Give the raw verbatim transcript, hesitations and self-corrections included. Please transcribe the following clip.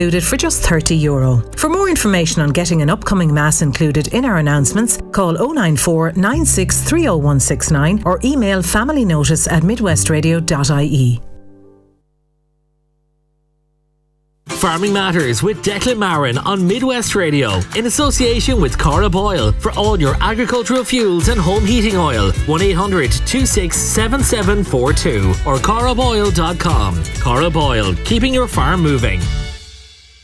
included for just thirty euro. For more information on getting an upcoming Mass included in our announcements, call oh nine four, nine six three oh one six nine or email familynotice at midwestradio dot I E. Farming Matters with Declan Marin on Midwest Radio in association with Cara Boyle for all your agricultural fuels and home heating oil. one eight hundred, two six seven seven four two or cara boyle dot com. Cara Boyle, keeping your farm moving.